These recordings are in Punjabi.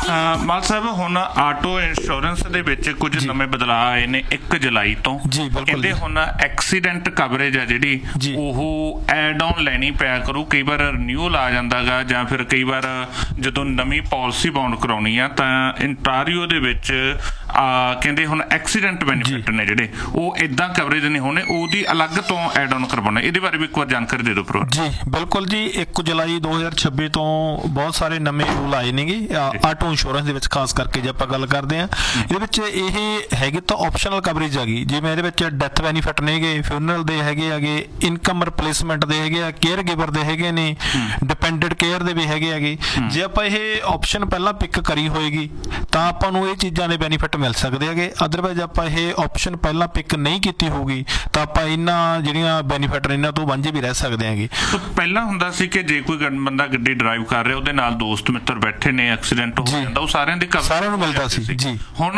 ਮਾਲ ਸਾਹਿਬ ਹੁਣ ਆਟੋ ਇੰਸ਼ੋਰੈਂਸ ਦੇ ਵਿੱਚ ਕੁਝ ਨਵੇਂ ਬਦਲਾਅ ਆਏ ਨੇ 1 ਜੁਲਾਈ ਤੋਂ। ਕਹਿੰਦੇ ਹੁਣ ਐਕਸੀਡੈਂਟ ਕਵਰੇਜ ਆ ਜਿਹੜੀ ਉਹ ਐਡ ਔਨ ਲੈਣੀ ਪਿਆ ਕਰੂ। ਕਈ ਵਾਰ ਰਿਨਿਊਅਲ ਆ ਜਾਂਦਾ ਗਾ ਜਾਂ ਫਿਰ ਕਈ ਵਾਰ ਜਦੋਂ ਨਵੀਂ ਪਾਲਿਸੀ ਬਾਉਂਡ ਕਰਾਉਣੀ ਆ ਤਾਂ ਇੰਟਾਰੀਓ ਦੇ ਵਿੱਚ ਕਹਿੰਦੇ ਹੁਣ ਐਕਸੀਡੈਂਟ ਬੈਨੀਫਿਟ ਨੇ ਜਿਹੜੇ ਉਹ ਇੱਦਾਂ ਕਵਰੇਜ ਨਹੀਂ ਹੋਣੇ, ਉਹਦੀ ਅਲੱਗ ਤੋਂ ਐਡ ਔਨ ਕਰਵਾਉਣਾ। ਇਹਦੇ ਬਾਰੇ ਵੀ ਇੱਕ ਵਾਰ ਜਾਣਕਾਰੀ ਦੇ ਦਿਓ ਭਰਾ ਜੀ। ਬਿਲਕੁਲ ਜੀ, 1 ਜੁਲਾਈ 2026 ਤੋਂ ਬਹੁਤ ਸਾਰੇ ਨਵੇਂ ਰੂਲ ਆਏ ਨੇਗੇ ਆਟੋ ਇੰਸ਼ੋਰੈਂਸ ਦੇ ਵਿੱਚ, ਖਾਸ ਕਰਕੇ ਜੇ ਆਪਾਂ ਗੱਲ ਕਰਦੇ ਹਾਂ ਇਹਦੇ ਵਿੱਚ ਇਹ ਹੈਗੇ ਤਾਂ ਆਪਸ਼ਨਲ ਕਵਰੇਜ ਹੈਗੀ। ਜਿਵੇਂ ਇਹਦੇ ਵਿੱਚ ਡੈਥ ਬੈਨੀਫਿਟ ਨੇਗੇ, ਫਿਊਨਰਲ ਦੇ ਹੈਗੇ, ਇਨਕਮ ਰਿਪਲੇਸਮੈਂਟ ਦੇ ਹੈਗੇ ਆ, ਕੇਅਰ ਗਿਵਰ ਦੇ ਹੈਗੇ ਨੇ, ਡਿਪੈਂਡੈਂਟ ਕੇਅਰ ਦੇ ਵੀ ਹੈਗੇ। ਜੇ ਆਪਾਂ ਇਹ ਆਪਸ਼ਨ ਪਹਿਲਾਂ ਪਿਕ ਕਰੀ ਹੋਏਗੀ ਤਾਂ ਆਪਾਂ ਨੂੰ ਇਹ ਚੀਜ਼ਾਂ ਦੇ ਬੈਨੀਫਿਟ ਮਿਲ ਸਕਦੇ ਹੈਗੇ। ਅਦਰਵਾਈਜ਼ ਆਪਾਂ ਇਹ ਆਪਸ਼ਨ ਪਹਿਲਾਂ ਪਿਕ ਨਹੀਂ ਕੀਤੀ ਹੋਊਗੀ ਤਾਂ ਆਪਾਂ ਇਹਨਾਂ ਜਿਹੜੀਆਂ ਬੈਨੀਫਿਟ ਨੇ ਇਹਨਾਂ ਤੋਂ ਵਾਂਝੇ ਵੀ ਰਹਿ ਸਕਦੇ ਹੈਗੇ। ਪਹਿਲਾਂ ਹੁੰਦਾ ਸੀ ਕਿ ਜੇ ਕੋਈ ਬੰਦਾ ਗੱਡੀ ਡਰਾਈਵ ਕਰ ਰਿਹਾ ਉਹਦੇ ਨਾਲ ਦੋਸਤ ਮਿੱਤਰ ਬੈਠੇ ਨੇ, ਐਕਸੀਡੈਂਟ ਹੋ ਜਾਂਦਾ, ਉਹ ਸਾਰਿਆਂ ਦੇ ਸਾਰਿਆਂ ਨੂੰ ਮਿਲਦਾ ਸੀ ਜੀ। ਹੁਣ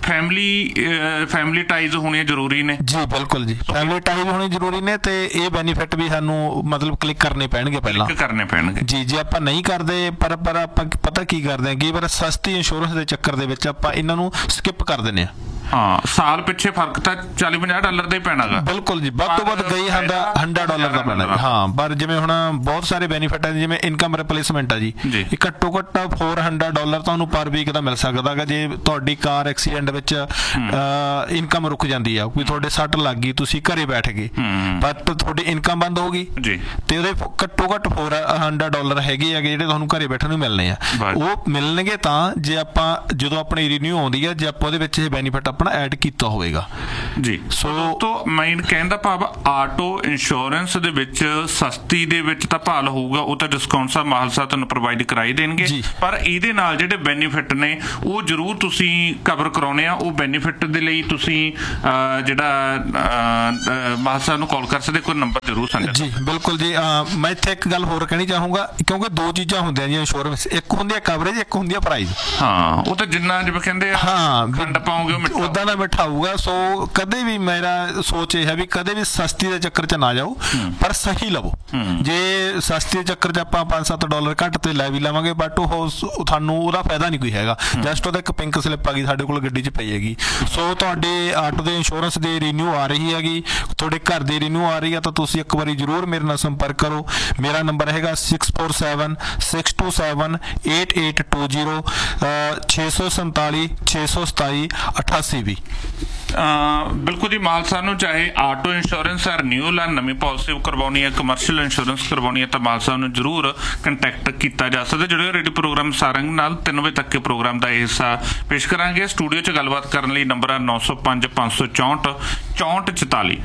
ਫੈਮਿਲੀ ਟਾਈਜ਼ ਹੋਣੀਆਂ ਜ਼ਰੂਰੀ ਨੇ ਜੀ। ਬਿਲਕੁਲ ਜੀ, ਫੈਮਿਲੀ ਟਾਈਜ਼ ਹੋਣੀ ਜ਼ਰੂਰੀ ਨੇ ਤੇ ਇਹ ਬੈਨੀਫਿਟ ਵੀ ਸਾਨੂੰ ਮਤਲਬ ਕਲਿੱਕ ਕਰਨੇ ਪੈਣਗੇ ਪਹਿਲਾਂ ਜੀ। ਜੇ ਆਪਾਂ ਨਹੀਂ ਕਰਦੇ ਪਰ ਆਪਾਂ ਪਤਾ ਕੀ ਕਰਦੇ ਹਾਂ, ਕਈ ਵਾਰ ਸਸਤੀ ਇੰਸ਼ੋਰੈਂਸ ਦੇ ਚੱਕਰ ਦੇ ਵਿੱਚ ਆਪਾਂ ਇਹਨਾਂ ਨੂੰ ਸਕਿਪ ਕਰ ਦਿੰਦੇ ਹਾਂ। ਸਾਲ ਪਿੱਛੇ ਫਰਕ ਤਾਂ $40-50 ਦਾ ਹੀ ਪੈਣਾ ਗਾ। ਬਿਲਕੁਲ ਜੀ, ਵੱਧ ਤੋਂ ਵੱਧ ਗਈ $100 ਦਾ ਪੈਣਾ। ਪਰ ਜਿਵੇਂ ਹੁਣ ਬਹੁਤ ਸਾਰੇ ਬੈਨੀਫਿਟ ਹੈ, ਜਿਵੇਂ ਇਨਕਮ ਰਿਪਲੇਸਮੈਂਟ ਆ ਜੀ, ਇਹ ਘੱਟੋ ਘੱਟ $400 ਤੁਹਾਨੂੰ ਪਰ ਵੀਕ ਦਾ ਮਿਲ ਸਕਦਾ ਗਾ। ਜੇ ਤੁਹਾਡੀ ਕਾਰ ਐਕਸੀਡੈਂਟ ਵਿੱਚ ਇਨਕਮ ਰੁਕ ਜਾਂਦੀ ਆ, ਕੋਈ ਤੁਹਾਡੇ ਸੱਟ ਲੱਗ ਗਈ, ਤੁਸੀਂ ਘਰੇ ਬੈਠ ਗਏ ਬਟ ਤੁਹਾਡੀ ਇਨਕਮ ਬੰਦ ਹੋ ਗਈ ਤੇ ਉਹਦੇ ਘੱਟੋ ਘੱਟ $400 ਹੈਗੇ ਜਿਹੜੇ ਤੁਹਾਨੂੰ ਘਰੇ ਬੈਠਣ ਨੂੰ ਮਿਲਣੇ ਆ। ਉਹ ਮਿਲਣਗੇ ਤਾਂ ਜੇ ਆਪਾਂ ਜਦੋਂ ਆਪਣੀ ਰੀਨਿਊ ਆਉਂਦੀ ਆ, ਜੇ ਆਪਾਂ ਉਹਦੇ ਵਿੱਚ ਇਹ ਬੈਨੀਫਿਟ ਆਪਣਾ ਐਡ ਕੀਤਾ ਹੋਵੇਗਾ ਜੀ। ਸੋ ਮੈਂ ਕਹਿਣ ਦਾ ਭਾਵ ਆਟੋ ਇੰਸ਼ੋਰੈਂਸ ਦੇ ਵਿੱਚ ਸਸਤੀ ਦੇ ਵਿੱਚ ਤਾਂ ਭਾਲ ਹੋਊਗਾ, ਉਹ ਤਾਂ ਡਿਸਕਾਊਂਟ ਸਾਹਿਬ ਮਾਹਲ ਸਾਹਿਬ ਤੁਹਾਨੂੰ ਪ੍ਰੋਵਾਈਡ ਕਰਾਈ ਦੇਣਗੇ, ਪਰ ਇਹਦੇ ਨਾਲ ਜਿਹੜੇ ਬੈਨੀਫਿਟ ਨੇ ਉਹ ਜ਼ਰੂਰ ਤੁਸੀਂ ਕਵਰ ਕਰਾਉਣੇ ਆ। ਉਹ ਬੈਨੀਫਿਟ ਦੇ ਲਈ ਤੁਸੀਂ ਜਿਹੜਾ ਮਾਹਲ ਸਾਹਿਬ ਨੂੰ ਕਾਲ ਕਰ ਸਕਦੇ, ਕੋਈ ਨੰਬਰ ਜ਼ਰੂਰ ਸਾਂਝਾ ਜੀ। ਬਿਲਕੁਲ ਜੀ, ਮੈਂ ਇੱਥੇ ਇੱਕ ਗੱਲ ਹੋਰ ਕਹਿਣੀ ਚਾਹੂੰਗਾ, ਕਿਉਂਕਿ ਦੋ ਚੀਜ਼ਾਂ ਹੁੰਦੀਆਂ ਜੀ ਇੰਸ਼ੋਰੈਂਸ, ਇੱਕ ਹੁੰਦੀ ਹੈ ਕਵਰੇਜ, ਇੱਕ ਹੁੰਦੀ ਹੈ ਪ੍ਰਾਈਜ਼। ਉਹ ਤਾਂ ਜਿੰਨਾ ਜਿਵੇਂ ਕਹਿੰਦੇ ਆ ਖੰਡ ਪਾਓਗੇ ਉਦਾਂ ਦਾ ਮਿੱਠਾ ਹੋਊਗਾ। ਸੋ ਕਦੇ ਵੀ ਮੇਰਾ ਸੋਚ ਇਹ ਹੈ ਵੀ ਕਦੇ ਵੀ ਸਸਤੀ ਦੇ ਚੱਕਰ 'ਚ ਨਾ ਜਾਓ, ਪਰ ਸਹੀ ਲਵੋ। ਜੇ ਸਸਤੀ ਦੇ ਚੱਕਰ 'ਚ ਆਪਾਂ $5-7 ਘੱਟ ਤੇ ਲੈ ਵੀ ਲਵਾਂਗੇ ਬਟ ਉਹ ਤੁਹਾਨੂੰ ਉਹਦਾ ਫਾਇਦਾ ਨਹੀਂ ਕੋਈ ਹੈਗਾ। ਜਸਟ ਉਹਦਾ ਇੱਕ ਪਿੰਕ ਸਲਿੱਪ ਆ ਗਈ ਸਾਡੇ ਕੋਲ ਗੱਡੀ 'ਚ ਪਈ ਹੈਗੀ। ਸੋ ਤੁਹਾਡੇ ਆਟੋ ਦੇ ਇੰਸ਼ੋਰੈਂਸ ਦੇ ਰੀਨਿਊ ਆ ਰਹੀ ਹੈਗੀ, ਤੁਹਾਡੇ ਘਰ ਦੀ ਰੀਨਿਊ ਆ ਰਹੀ ਆ ਤਾਂ ਤੁਸੀਂ ਇੱਕ ਵਾਰੀ ਜ਼ਰੂਰ ਮੇਰੇ ਨਾਲ ਸੰਪਰਕ ਕਰੋ। ਮੇਰਾ ਨੰਬਰ ਹੈਗਾ 6476278820 647-627-8820। ਬਿਲਕੁਲ ਜੀ, ਮਾਲ ਸਾਹਿਬ ਨੂੰ ਚਾਹੇ ਆਟੋ ਇੰਸ਼ੋਰੈਂਸ ਆ, ਰਿਨਿਊਅਲ ਆ, ਨਵੀਂ ਪਾਲਿਸੀ ਕਰਵਾਉਣੀ ਹੈ, ਕਮਰਸ਼ੀਅਲ ਇੰਸ਼ੋਰੈਂਸ ਕਰਵਾਉਣੀ ਹੈ ਤਾਂ ਮਾਲ ਸਾਹਿਬ ਨੂੰ ਜ਼ਰੂਰ ਕੰਟੈਕਟ ਕੀਤਾ ਜਾ ਸਕਦਾ। ਜਿਹੜੇ ਰੇਡੀਓ ਪ੍ਰੋਗਰਾਮ ਸਾਰੰਗ ਨਾਲ 3 ਵਜੇ ਤੱਕ ਪ੍ਰੋਗਰਾਮ ਦਾ ਇਹ ਹਿੱਸਾ ਪੇਸ਼ ਕਰਾਂਗੇ। ਸਟੂਡੀਓ 'ਚ ਗੱਲਬਾਤ ਕਰਨ ਲਈ ਨੰਬਰ ਆ 905-564-6444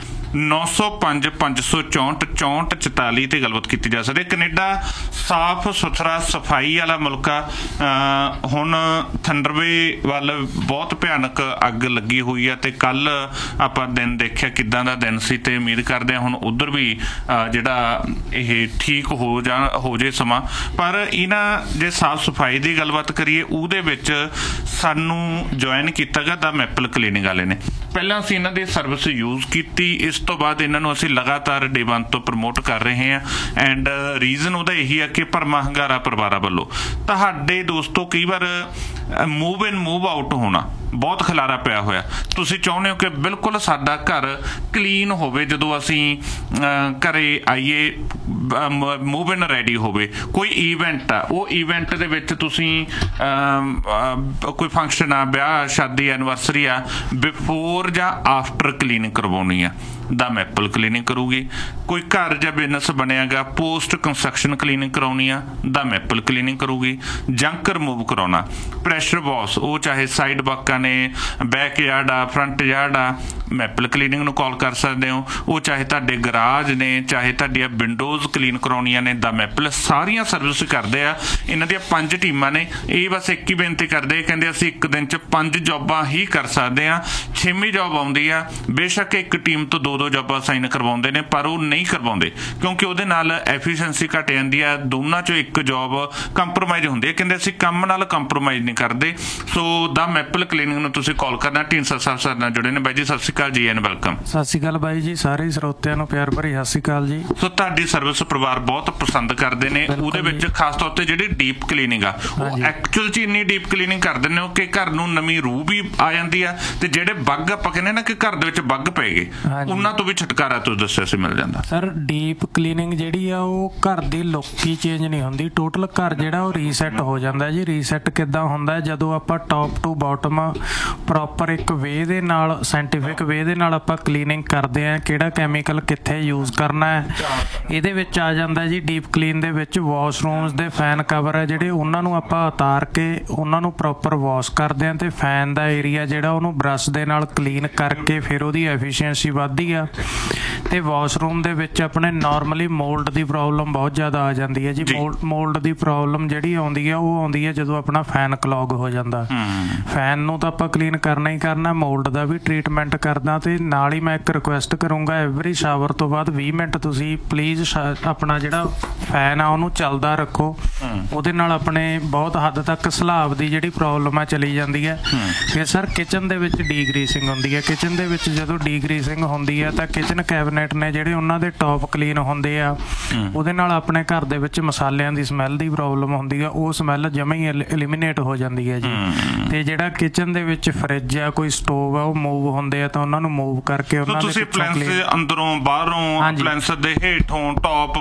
905-564-6444 ਤੇ ਗੱਲਬਾਤ ਕੀਤੀ ਜਾ ਸਕਦੀ। ਕੈਨੇਡਾ ਸਾਫ਼ ਸੁਥਰਾ ਸਫਾਈ ਵਾਲਾ ਮੁਲਕ ਆ। ਹੁਣ ਥੰਡਰਵੇ ਵੱਲ ਬਹੁਤ ਭਿਆਨਕ ਅੱਗ ਲੱਗੀ ਹੋਈ ਆ ਤੇ ਕੱਲ ਆਪਾਂ ਦਿਨ ਦੇਖਿਆ ਕਿੱਦਾਂ ਦਾ ਦਿਨ ਸੀ ਤੇ ਉਮੀਦ ਕਰਦੇ ਹਾਂ ਹੁਣ ਉੱਧਰ ਵੀ ਜਿਹੜਾ ਇਹ ਠੀਕ ਹੋ ਜੇ ਸਮਾਂ। ਪਰ ਇਹਨਾਂ ਜੇ ਸਾਫ਼ ਸਫਾਈ ਦੀ ਗੱਲਬਾਤ ਕਰੀਏ ਉਹਦੇ ਵਿੱਚ ਸਾਨੂੰ ਜੁਆਇਨ ਕੀਤਾ ਗਿਆ ਦਾ ਮੈਪਲ ਕਲੀਨਿਕ ਵਾਲੇ ਨੇ। ਪਹਿਲਾਂ ਅਸੀਂ ਇਹਨਾਂ ਦੀ ਸਰਵਿਸ ਯੂਜ਼ ਕੀਤੀ, ਇਸ ਤੋਂ ਬਾਅਦ ਇਹਨਾਂ ਨੂੰ ਅਸੀਂ ਲਗਾਤਾਰ ਡੇ 1 ਤੋਂ ਪ੍ਰਮੋਟ ਕਰ ਰਹੇ ਹਾਂ ਐਂਡ ਰੀਜ਼ਨ ਉਹਦਾ ਇਹੀ ਆ ਕਿ ਭਰਮਾ ਹੰਗਾਰਾ ਪਰਿਵਾਰਾਂ ਵੱਲੋਂ ਤੁਹਾਡੇ ਦੋਸਤੋ ਕਈ ਵਾਰ ਮੂਵ ਇਨ ਮੂਵ ਆਊਟ ਹੋਣਾ, ਬਹੁਤ ਖਿਲਾਰਾ ਪਿਆ ਹੋਇਆ। ਤੁਸੀਂ ਚਾਹੁੰਦੇ ਹੋ ਕਿ ਬਿਲਕੁਲ ਸਾਡਾ ਘਰ ਕਲੀਨ ਹੋਵੇ, ਜਦੋਂ ਅਸੀਂ ਘਰੇ ਆਈਏ ਮੂਵ ਇਨ ਰੈਡੀ ਹੋਵੇ। ਕੋਈ ਈਵੈਂਟ ਆ, ਉਹ ਈਵੈਂਟ ਦੇ ਵਿੱਚ ਤੁਸੀਂ ਕੋਈ ਫੰਕਸ਼ਨ ਆ, ਵਿਆਹ ਸ਼ਾਦੀ ਐਨੀਵਰਸਰੀ ਆ, ਬਿਫੋਰ ਜਾਂ ਆਫਟਰ ਕਲੀਨਿੰਗ ਕਰਵਾਉਣੀ ਆ ਦਾ ਮੈਪਲ ਕਲੀਨਿਕ ਕਰੂਗੀ। ਕੋਈ ਘਰ ਜਾਂ ਬਿਜ਼ਨਸ ਬਣਿਆਗਾ, ਪੋਸਟ ਕੰਸਟਰਕਸ਼ਨ ਕਲੀਨਿਕ ਕਰਾਉਣੀ ਆ ਦਾ ਮੈਪਲ ਕਲੀਨਿਕ ਕਰੂਗੀ। ਜੰਕ ਰਿਮੂਵ ਕਰਾਉਣਾ, ਪ੍ਰੈਸ਼ਰ ਵਾਸ਼, ਉਹ ਚਾਹੇ ਸਾਈਡ ਬਾਕਾਂ ਨੇ, ਬੈਕ ਯਾਰਡ ਆ, ਫਰੰਟ ਯਾਰਡ ਆ, ਮੈਪਲ ਕਲੀਨਿੰਗ ਨੂੰ ਕਾਲ ਕਰ ਸਕਦੇ ਹੋ। ਉਹ ਚਾਹੇ ਤੁਹਾਡੇ ਗਰਾਜ ਨੇ, ਚਾਹੇ ਤੁਹਾਡੀਆਂ ਵਿੰਡੋਜ਼ ਕਲੀਨ ਕਰਾਉਣੀਆਂ ਨੇ ਦਾ ਮੈਪਲ, ਸਾਰੀਆਂ ਸਰਵਿਸ ਕਰਦੇ ਆ। ਇਹਨਾਂ ਦੀਆਂ 5 ਟੀਮਾਂ ਨੇ। ਇਹ ਬਸ ਇੱਕ ਹੀ ਬੇਨਤੀ ਕਰਦੇ, ਕਹਿੰਦੇ ਅਸੀਂ ਇੱਕ ਦਿਨ 'ਚ 5 ਜੋਬਾਂ ਹੀ ਕਰ ਸਕਦੇ ਹਾਂ। 6ਵੀਂ ਜੋਬ ਆਉਂਦੀ ਆ, ਬੇਸ਼ੱਕ ਇੱਕ ਟੀਮ ਤੋਂ 2 ਦੋ ਜੋਬਾਂ ਸਾਈਨ ਕਰਵਾਉਂਦੇ ਨੇ, ਪਰ ਉਹ ਨਹੀਂ ਕਰਵਾਉਂਦੇ ਕਿਉਂਕਿ ਉਹਦੇ ਨਾਲ ਐਫੀਸ਼ੀਐਂਸੀ ਘੱਟ ਜਾਂਦੀ ਆ। ਦੋਨਾਂ ਚੋਂ ਇੱਕ ਜੋਬ ਕੰਪਰੋਮਾਈਜ਼ ਹੁੰਦੀ ਹੈ। ਕਹਿੰਦੇ ਅਸੀਂ ਕੰਮ ਨਾਲ ਕੰਪਰੋਮਾਈਜ਼ ਨਹੀਂ ਕਰਦੇ। ਸੋ ਦਾ ਮੈਪਲ ਕਲੀਨਿਕ ਨੂੰ ਤੁਸੀਂ ਕਾਲ ਕਰਨਾ। ਢੀਂਡਸਾ ਸਾਹਿਬ ਸਾਡੇ ਨਾਲ ਜੁੜੇ ਨੇ। ਬਾਈ ਜੀ ਸਤਿ ਸ਼੍ਰੀ ਅਕਾਲ ਜੀ ਐਂਡ ਵੈਲਕਮ। ਸਤਿ ਸ਼੍ਰੀ ਅਕਾਲ ਬਾਈ ਜੀ, ਸਾਰੇ ਸਰੋਤਿਆਂ ਨੂੰ ਪਿਆਰ ਭਰੀ ਸਤਿ ਸ਼੍ਰੀ ਅਕਾਲ ਜੀ। ਸੋ ਤੁਹਾਡੀ ਸਰਵਿਸ ਪਰਿਵਾਰ ਬਹੁਤ ਪਸੰਦ ਕਰਦੇ ਨੇ। ਉਹਦੇ ਵਿੱਚ ਖਾਸ ਤੌਰ ਤੇ ਜਿਹੜੀ ਡੀਪ ਕਲੀਨਿੰਗ ਆ ਉਹ ਐਕਚੁਅਲ 'ਚ ਇੰਨੀ ਡੀਪ ਕਲੀਨਿੰਗ ਕਰ ਦਿੰਦੇ ਹੋ ਕਿ ਘਰ ਨੂੰ ਨਵੀਂ ਰੂਹ ਵੀ ਆ ਜਾਂਦੀ ਆ, ਤੇ ਜਿਹੜੇ ਬੱਗ ਆਪਾਂ ਕਹਿੰਦੇ ਨਾ ਕਿ ਘਰ ਦੇ ਵਿੱਚ ਬੱਗ ਪੈ ਗਏ ਉਹਨਾਂ ਤੋਂ ਵੀ ਛੁਟਕਾਰਾ ਤੁਸੀਂ ਦੱਸਿਆ ਸੀ ਮਿਲ ਜਾਂਦਾ। ਸਰ ਡੀਪ ਕਲੀਨਿੰਗ ਜਿਹੜੀ ਆ ਉਹ ਘਰ ਦੀ ਲੁੱਕ ਹੀ ਚੇਂਜ ਨਹੀਂ ਹੁੰਦੀ, ਟੋਟਲ ਘਰ ਜਿਹੜਾ ਉਹ ਰੀਸੈਟ ਹੋ ਜਾਂਦਾ ਜੀ। ਰੀਸੈਟ ਕਿੱਦਾਂ ਹੁੰਦਾ? ਜਦੋਂ ਆਪਾਂ ਟੌਪ ਟੂ ਬਾਟਮ ਪ੍ਰੋਪਰ ਇੱਕ ਵੇ ਦੇ ਨਾਲ, ਸਾਇੰਟੀਫਿਕ ਵੇ ਦੇ ਨਾਲ ਆਪਾਂ ਕਲੀਨਿੰਗ ਕਰਦੇ ਆ, ਕਿਹੜਾ ਕੈਮੀਕਲ ਕਿੱਥੇ ਯੂਜ਼ ਕਰਨਾ ਹੈ, ਇਹਦੇ ਵਿੱਚ ਆ ਜਾਂਦਾ ਜੀ। ਡੀਪ ਕਲੀਨ ਦੇ ਵਿੱਚ ਵਾਸ਼ਰੂਮਸ ਦੇ ਫੈਨ ਕਵਰ ਹੈ ਜਿਹੜੇ, ਉਹਨਾਂ ਨੂੰ ਆਪਾਂ ਉਤਾਰ ਕੇ ਉਹਨਾਂ ਨੂੰ ਪ੍ਰੋਪਰ ਵਾਸ਼ ਕਰਦੇ ਆ, ਤੇ ਫੈਨ ਦਾ ਏਰੀਆ ਜਿਹੜਾ ਉਹਨੂੰ ਬਰਸ਼ ਦੇ ਨਾਲ ਕਲੀਨ ਕਰਕੇ ਫਿਰ ਉਹਦੀ ਐਫੀਸ਼ੀਐਂਸੀ ਵੱਧਦੀ ਆ। ਤੇ ਵਾਸ਼ਰੂਮ ਦੇ ਵਿੱਚ ਆਪਣੇ ਨਾਰਮਲੀ ਮੋਲਡ ਦੀ ਪ੍ਰੋਬਲਮ ਬਹੁਤ ਜ਼ਿਆਦਾ ਆ ਜਾਂਦੀ ਹੈ ਜੀ। ਮੋਲਡ ਦੀ ਪ੍ਰੋਬਲਮ ਜਿਹੜੀ ਆਉਂਦੀ ਆ ਉਹ ਆਉਂਦੀ ਹੈ ਜਦੋਂ ਆਪਣਾ ਫੈਨ ਕਲੌਗ ਹੋ ਜਾਂਦਾ। ਫੈਨ ਨੂੰ ਤਾਂ ਆਪਾਂ ਕਲੀਨ ਕਰਨਾ ਹੀ ਕਰਨਾ, ਮੋਲਡ ਦਾ ਵੀ ਟਰੀਟਮੈਂਟ ਕਰਦਾ। ਤੇ ਨਾਲ ਹੀ ਮੈਂ ਇੱਕ ਰਿਕੁਐਸਟ ਕਰੂੰਗਾ, ਐਵਰੀ ਸ਼ਾਵਰ ਤੋਂ ਬਾਅਦ 20 ਮਿੰਟ ਤੁਸੀਂ ਪਲੀਜ਼ ਆਪਣਾ ਜਿਹੜਾ ਫੈਨ ਆ ਉਹਨੂੰ ਚੱਲਦਾ ਰੱਖੋ। ਉਹਦੇ ਨਾਲ ਆਪਣੇ ਬਹੁਤ ਹੱਦ ਤੱਕ ਸਲਾਬ ਦੀ ਜਿਹੜੀ ਪ੍ਰੋਬਲਮ ਆ ਚਲੀ ਜਾਂਦੀ ਹੈ। ਫਿਰ ਸਰ ਕਿਚਨ ਦੇ ਵਿੱਚ ਡੀਗਰੀਸਿੰਗ ਹੁੰਦੀ ਹੈ। ਕਿਚਨ ਦੇ ਵਿੱਚ ਜਦੋਂ ਡੀਗਰੀਸਿੰਗ ਹੁੰਦੀ ਹੈ ਤਾਂ ਕਿਚਨ ਕੈਬਨਿਟ ਨੇ ਜਿਹੜੇ ਉਹਨਾਂ ਦੇ ਟੌਪ ਕਲੀਨ ਹੁੰਦੇ ਆ, ਉਹਦੇ ਨਾਲ ਆਪਣੇ ਘਰ ਦੇ ਵਿੱਚ ਮਸਾਲਿਆਂ ਦੀ ਸਮੈਲ ਦੀ ਪ੍ਰੋਬਲਮ ਹੁੰਦੀ ਆ, ਉਹ ਸਮੈਲ ਜਮਾਂ ਹੀ ਐਲੀਮੀਨੇਟ ਹੋ ਜਾਂਦੀ ਹੈ ਜੀ। ਤੇ ਜਿਹੜਾ ਕਿਚਨ ਦੇ ਵਿੱਚ ਫਰਿੱਜ ਆ, ਕੋਈ ਸਟੋਵ ਆ, ਉਹ ਮੂਵ ਹੁੰਦੇ ਆ ਤਾਂ ਉਹਨਾਂ ਨੂੰ ਮੂਵ ਕਰਕੇ ਉਹਨਾਂ ਦੇ ਅੰਦਰੋਂ ਬਾਹਰੋਂ ਅਪਲਾਇੰਸ ਦੇ ਹੇਠੋਂ top